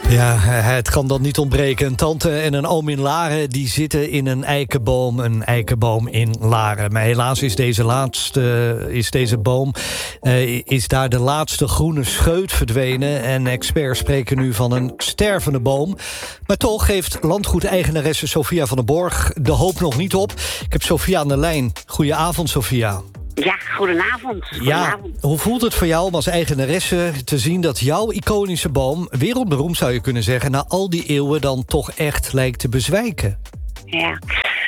Ja, het kan dan niet ontbreken. Een tante en een oom in Laren die zitten in een eikenboom in Laren. Maar helaas is deze boom is daar de laatste groene scheut verdwenen. En experts spreken nu van een stervende boom. Maar toch geeft landgoedeigenaresse Sophia van den Borg de hoop nog niet op. Ik heb Sophia aan de lijn. Goedenavond, Sophia. Ja, goedenavond. Ja, hoe voelt het voor jou om als eigenaresse te zien dat jouw iconische boom, wereldberoemd zou je kunnen zeggen, na al die eeuwen dan toch echt lijkt te bezwijken? Ja.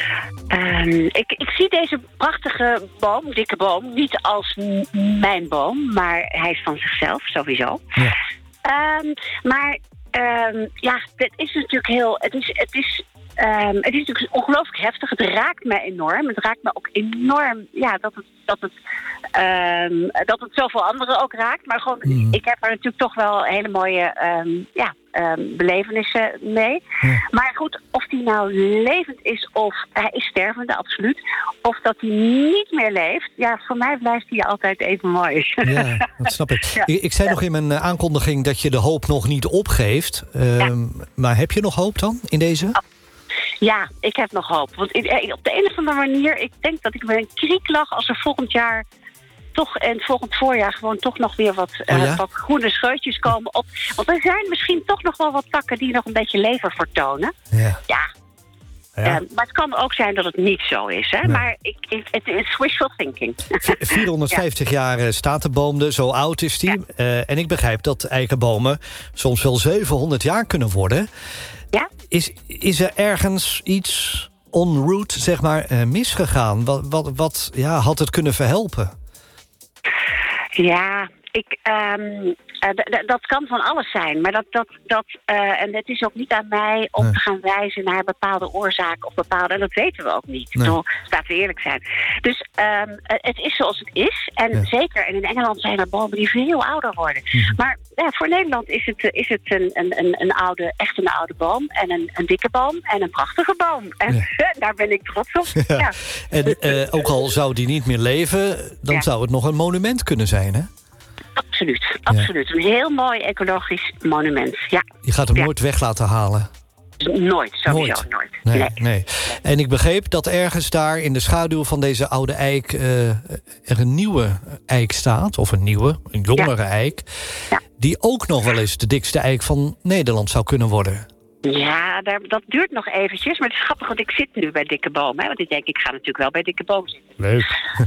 Ik zie deze prachtige boom, dikke boom, niet als mijn boom, maar hij is van zichzelf, sowieso. Ja. Het is natuurlijk het is natuurlijk ongelooflijk heftig. Het raakt me enorm. Het raakt me ook enorm dat het zoveel anderen ook raakt. Maar gewoon, ik heb er natuurlijk toch wel hele mooie belevenissen mee. Ja. Maar goed, of die nou levend is of hij is stervende, absoluut. Of dat hij niet meer leeft. Ja, voor mij blijft hij altijd even mooi. Ja, dat snap ik. Ja. Ik zei nog in mijn aankondiging dat je de hoop nog niet opgeeft. Maar heb je nog hoop dan in deze? Ja, ik heb nog hoop. Want op de een of andere manier, ik denk dat ik met een kriek lag als er volgend jaar toch en volgend voorjaar gewoon toch nog weer wat groene scheutjes komen op. Want er zijn misschien toch nog wel wat takken die nog een beetje leven vertonen. Ja. Maar het kan ook zijn dat het niet zo is. Hè? Nee. Maar het is wishful thinking. 450 jaar staat de boom er, zo oud is die. Ja. En ik begrijp dat eikenbomen soms wel 700 jaar kunnen worden. Ja? Is er ergens iets en route, zeg maar, misgegaan? Wat had het kunnen verhelpen? Ja, dat kan van alles zijn. Maar en het is ook niet aan mij om te gaan wijzen naar bepaalde oorzaken of bepaalde. En dat weten we ook niet. Nee. Laten we eerlijk zijn. Dus het is zoals het is. En zeker, en in Engeland zijn er bomen die veel ouder worden. Maar voor Nederland is het een oude boom. En een dikke boom. En een prachtige boom. En daar ben ik trots op. Ja. Ja. En ook al zou die niet meer leven, dan zou het nog een monument kunnen zijn, hè? Absoluut. Een heel mooi ecologisch monument, ja. Je gaat hem nooit weg laten halen? Nooit, sowieso nooit. Nee. En ik begreep dat ergens daar in de schaduw van deze oude eik er een nieuwe eik staat. Of een jongere eik. Ja. Die ook nog wel eens de dikste eik van Nederland zou kunnen worden. Ja, dat duurt nog eventjes. Maar het is grappig, want ik zit nu bij Dikke Boom. Hè, want ik denk, ik ga natuurlijk wel bij Dikke Boom zitten. Leuk.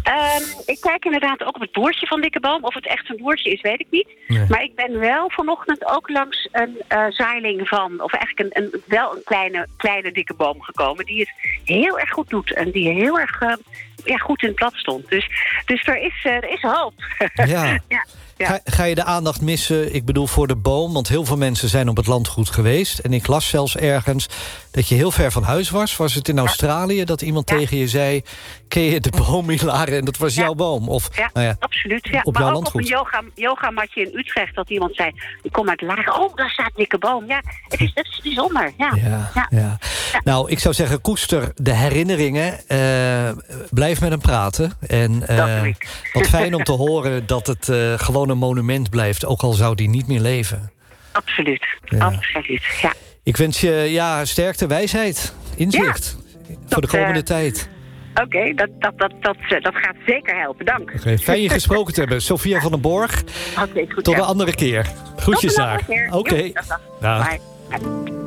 Ik kijk inderdaad ook op het boertje van Dikke Boom. Of het echt een boertje is, weet ik niet. Nee. Maar ik ben wel vanochtend ook langs een zeiling van, of eigenlijk een kleine Dikke Boom gekomen. Die het heel erg goed doet. En die heel erg goed in het blad stond. Dus er is hoop. Ja. Ja. Ga je de aandacht missen, ik bedoel voor de boom? Want heel veel mensen zijn op het landgoed geweest. En ik las zelfs ergens dat je heel ver van huis was. Was het in Australië dat iemand tegen je zei, ken je de boom in Laren? En dat was jouw boom. Of, absoluut. Ja. Op maar jouw ook landgoed. op een yogamatje in Utrecht dat iemand zei, ik kom uit Laren. Oh, daar staat Dikke Boom. Ja, het is bijzonder. Ja. Nou, ik zou zeggen, koester de herinneringen. Blijf met hem praten. En wat fijn om te horen dat het gewoon een monument blijft, ook al zou die niet meer leven. Absoluut. Ja. Ik wens je sterkte, wijsheid, inzicht voor de komende tijd. Oké, dat gaat zeker helpen. Dank. Fijn je gesproken te hebben. Sophia van den Borg. Goed, tot een andere keer. Groetjes daar. Oké. Dag. Bye.